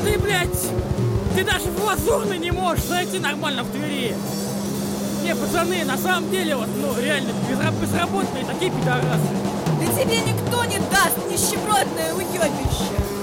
Ты даже в Лазурный не можешь зайти нормально в Твери. Не, пацаны, на самом деле, реально, безработные такие пидорасы. Да тебе никто не даст, нищебродное уебище.